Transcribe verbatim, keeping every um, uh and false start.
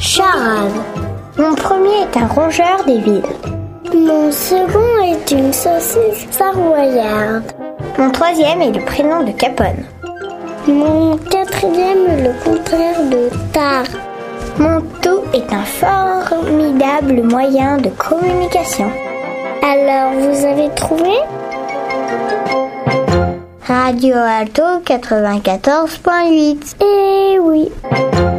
charade. Mon premier est un rongeur des villes. Mon second est une saucisse savoyarde. Mon troisième est le prénom de Capone. Mon quatrième est le contraire de tard. Mon tout est un formidable moyen de communication. Alors, vous avez trouvé ? Radio Alto quatre-vingt-quatorze point huit. Eh oui.